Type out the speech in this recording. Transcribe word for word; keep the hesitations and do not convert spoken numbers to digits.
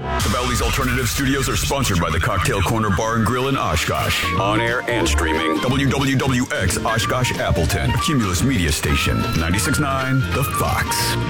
The Bally's Alternative Studios are sponsored by the Cocktail Corner Bar and Grill in Oshkosh. On air and streaming. W W W X Oshkosh Appleton. Cumulus Media Station. ninety-six point nine The Fox.